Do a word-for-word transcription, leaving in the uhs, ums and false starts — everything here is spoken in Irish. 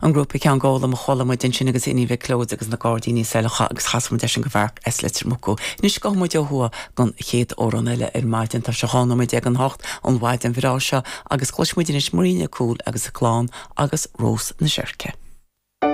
an grúpa cean gála a chola mu den sin agus iní bheith clód agus na gádaíní secha agus chasmu de sin go bhar es litir muú. Nus go mu dethua gan chéad órán eile ar maitin tá se hána mu ag an hocht an bhaid an bhrá seo agus chluismuidir is maríine cúil agus a chláán agus rós na seirce.